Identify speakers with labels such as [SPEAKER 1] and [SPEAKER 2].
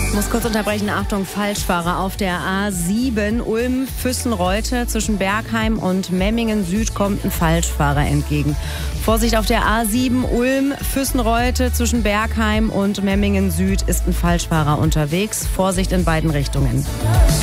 [SPEAKER 1] Muss kurz unterbrechen, Achtung, Falschfahrer auf der A7 Ulm-Füssenreute zwischen Bergheim und Memmingen Süd kommt ein Falschfahrer entgegen. Vorsicht auf der A7 Ulm-Füssenreute zwischen Bergheim und Memmingen Süd ist ein Falschfahrer unterwegs. Vorsicht in beiden Richtungen.